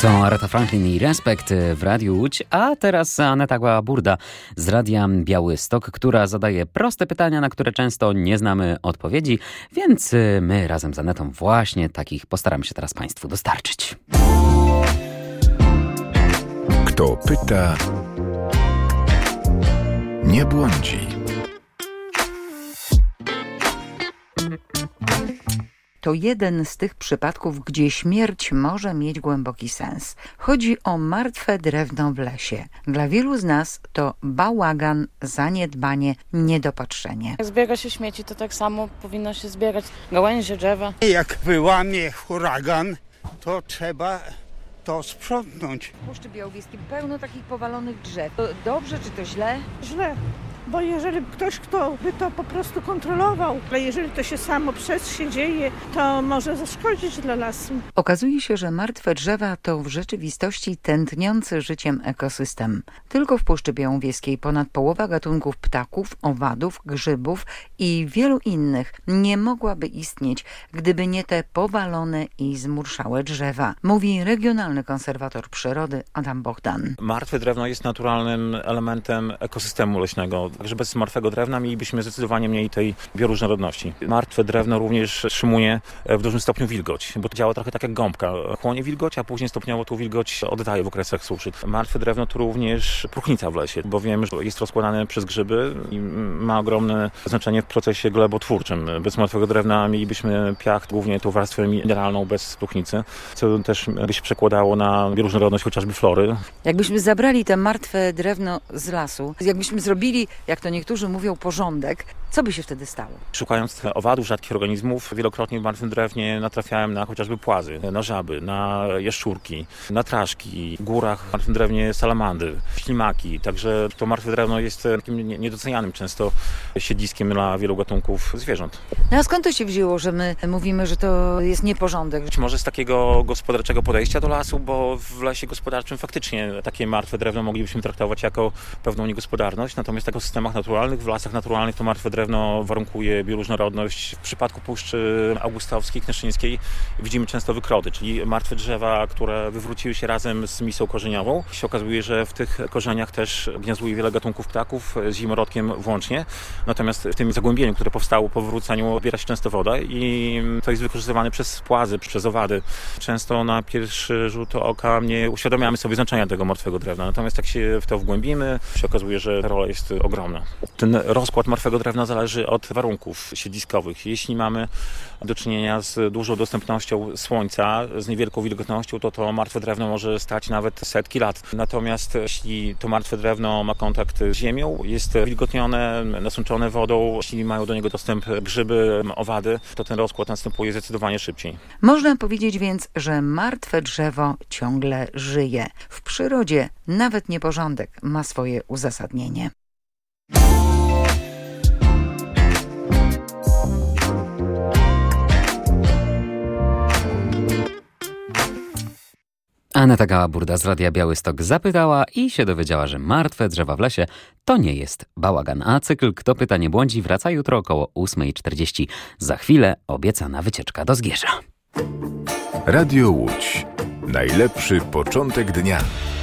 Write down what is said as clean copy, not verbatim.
To Aretha Franklin i Respekt w Radiu Łódź, a teraz Aneta Burda z Radia Białystok, która zadaje proste pytania, na które często nie znamy odpowiedzi, więc my razem z Anetą właśnie takich postaramy się teraz Państwu dostarczyć. Kto pyta, nie błądzi. To jeden z tych przypadków, gdzie śmierć może mieć głęboki sens. Chodzi o martwe drewno w lesie. Dla wielu z nas to bałagan, zaniedbanie, niedopatrzenie. Jak zbiera się śmieci, to tak samo powinno się zbierać gałęzie, drzewa. Jak wyłamie huragan, to trzeba to sprzątnąć. W Puszczy Białowieskiej pełno takich powalonych drzew. To dobrze czy to źle? Źle, bo jeżeli ktoś, kto by to po prostu kontrolował, ale jeżeli to się samo przez się dzieje, to może zaszkodzić dla lasu. Okazuje się, że martwe drzewa to w rzeczywistości tętniący życiem ekosystem. Tylko w Puszczy Białowieskiej ponad połowa gatunków ptaków, owadów, grzybów i wielu innych nie mogłaby istnieć, gdyby nie te powalone i zmurszałe drzewa, mówi regionalny konserwator przyrody Adam Bohdan. Martwe drewno jest naturalnym elementem ekosystemu leśnego. Także bez martwego drewna mielibyśmy zdecydowanie mniej tej bioróżnorodności. Martwe drewno również utrzymuje w dużym stopniu wilgoć, bo to działa trochę tak jak gąbka. Chłonie wilgoć, a później stopniowo tą wilgoć oddaje w okresach suszy. Martwe drewno to również próchnica w lesie, bo wiemy, że jest rozkładane przez grzyby i ma ogromne znaczenie w procesie glebotwórczym. Bez martwego drewna mielibyśmy piach, głównie tą warstwę mineralną bez próchnicy, co też by się przekładało na bioróżnorodność chociażby flory. Jakbyśmy zabrali te martwe drewno z lasu, jakbyśmy zrobili, jak to niektórzy mówią, porządek, co by się wtedy stało? Szukając owadów, rzadkich organizmów, wielokrotnie w martwym drewnie natrafiałem na chociażby płazy, na żaby, na jaszczurki, na traszki, w górach w martwym drewnie salamandy, ślimaki. Także to martwe drewno jest takim niedocenianym często siedliskiem dla wielu gatunków zwierząt. No a skąd to się wzięło, że my mówimy, że to jest nieporządek? Być może z takiego gospodarczego podejścia do lasu, bo w lesie gospodarczym faktycznie takie martwe drewno moglibyśmy traktować jako pewną niegospodarność, natomiast w ekosystemach naturalnych, w lasach naturalnych to martwe drewno warunkuje bioróżnorodność. W przypadku Puszczy Augustowskiej, Knyszyńskiej widzimy często wykrody, czyli martwe drzewa, które wywróciły się razem z misą korzeniową. Się okazuje, że w tych korzeniach też gniazduje wiele gatunków ptaków, z zimorodkiem włącznie. Natomiast w tym zagłębieniu, które powstało po wywróceniu, odbiera się często woda i to jest wykorzystywane przez płazy, przez owady. Często na pierwszy rzut oka nie uświadamiamy sobie znaczenia tego martwego drewna. Natomiast jak się w to wgłębimy, się okazuje, że rola jest ogromna. Ten rozkład martwego drewna zależy od warunków siedliskowych. Jeśli mamy do czynienia z dużą dostępnością słońca, z niewielką wilgotnością, to martwe drewno może stać nawet setki lat. Natomiast jeśli to martwe drewno ma kontakt z ziemią, jest wilgotnione, nasączone wodą, jeśli mają do niego dostęp grzyby, owady, to ten rozkład następuje zdecydowanie szybciej. Można powiedzieć więc, że martwe drzewo ciągle żyje. W przyrodzie nawet nieporządek ma swoje uzasadnienie. Aneta Burda z Radia Białystok zapytała i się dowiedziała, że martwe drzewa w lesie to nie jest bałagan. A cykl Kto pyta nie błądzi wraca jutro około 8:40. Za chwilę obiecana wycieczka do Zgierza. Radio Łódź. Najlepszy początek dnia.